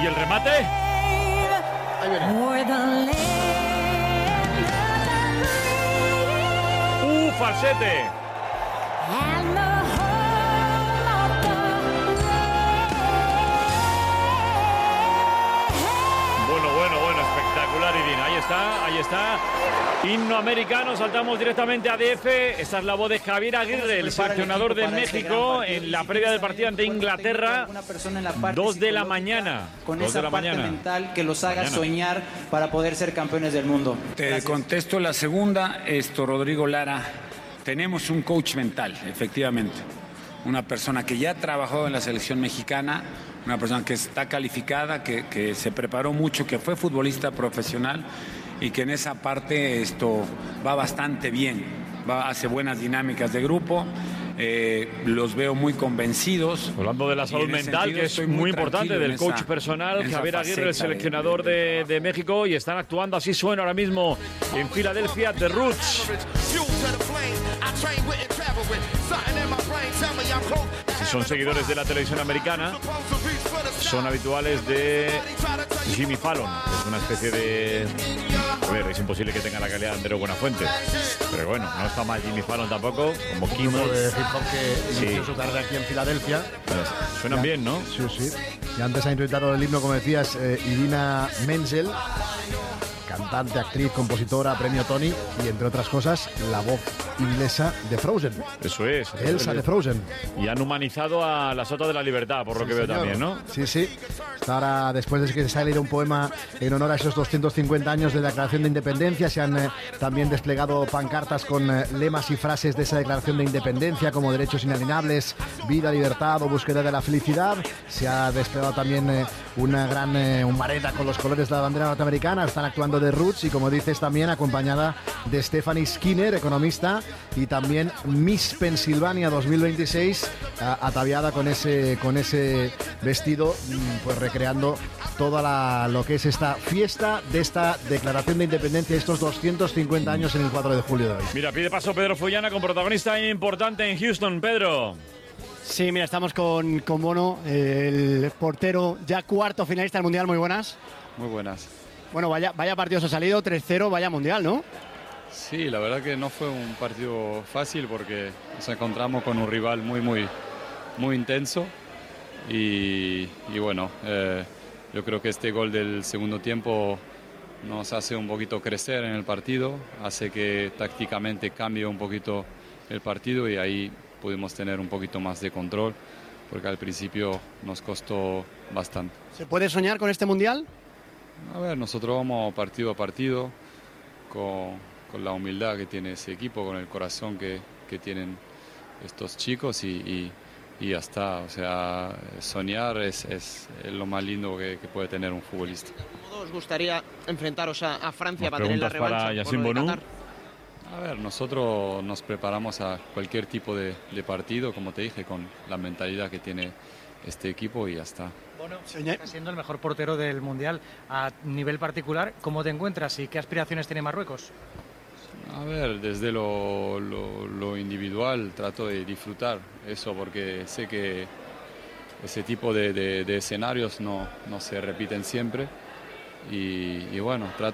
¿Y el remate? Ahí viene. Falsete. Bueno, espectacular, Irina. Ahí está. Himno americano, saltamos directamente a DF. Esta es la voz de Javier Aguirre, el seleccionador de México, en la previa del partido ante Inglaterra. 2 de la mañana. Con esa parte mental que los haga soñar para poder ser campeones del mundo. Te contesto la segunda, Rodrigo Lara. Tenemos un coach mental, efectivamente. Una persona que ya trabajó en la selección mexicana, una persona que está calificada, que se preparó mucho, que fue futbolista profesional y que en esa parte va bastante bien. Hace buenas dinámicas de grupo. Los veo muy convencidos. Hablando de la salud mental, que es muy importante, del coach personal, Javier Aguirre, el seleccionador de México, y están actuando, así suena ahora mismo en Filadelfia, The Roots. Si son seguidores de la televisión americana, son habituales de Jimmy Fallon, que es una especie de... A ver, es imposible que tenga la calidad de Andreu Buenafuente, pero bueno, no está mal Jimmy Fallon tampoco, como Kimmel. De hip hop que inició su carrera aquí en Filadelfia. Suenan bien, ¿no? Sí. Y antes ha interpretado el himno, como decías, Idina Menzel, cantante, actriz, compositora, premio Tony y, entre otras cosas, la voz inglesa de Frozen. Eso es. Elsa de Frozen. Y han humanizado a la Sota de la Libertad, por lo que veo también, ¿no? Sí. Está ahora, después de que se ha leído un poema en honor a esos 250 años de la Declaración de Independencia, se han también desplegado pancartas con lemas y frases de esa Declaración de Independencia, como derechos inalienables, vida, libertad o búsqueda de la felicidad. Se ha desplegado también una gran humareda con los colores de la bandera norteamericana. Están actuando The Roots y, como dices, también acompañada de Stephanie Skinner, economista, y también Miss Pennsylvania 2026, ataviada con ese vestido, pues recreando toda lo que es esta fiesta de esta Declaración de Independencia, estos 250 años en el 4 de julio de hoy. Mira, pide paso Pedro Follana con protagonista importante en Houston. Pedro. Sí, mira, estamos con Bono, el portero ya cuarto finalista del Mundial. Muy buenas. Muy buenas. Bueno, vaya partidos ha salido, 3-0, vaya Mundial, ¿no? Sí, la verdad que no fue un partido fácil porque nos encontramos con un rival muy intenso y bueno, yo creo que este gol del segundo tiempo nos hace un poquito crecer en el partido, hace que tácticamente cambie un poquito el partido y ahí pudimos tener un poquito más de control porque al principio nos costó bastante. ¿Se puede soñar con este Mundial? A ver, nosotros vamos partido a partido con la humildad que tiene ese equipo, con el corazón que tienen estos chicos y ya está. O sea, soñar es lo más lindo que puede tener un futbolista. ¿Cómo os gustaría enfrentaros a Francia para tener la preguntas para revancha? Yassine Bonu. A ver, nosotros nos preparamos a cualquier tipo de partido, como te dije, con la mentalidad que tiene este equipo y ya está. Bueno, está siendo el mejor portero del Mundial. A nivel particular, ¿cómo te encuentras y qué aspiraciones tiene Marruecos? A ver, desde lo individual trato de disfrutar eso porque sé que ese tipo de escenarios no se repiten siempre y bueno, trato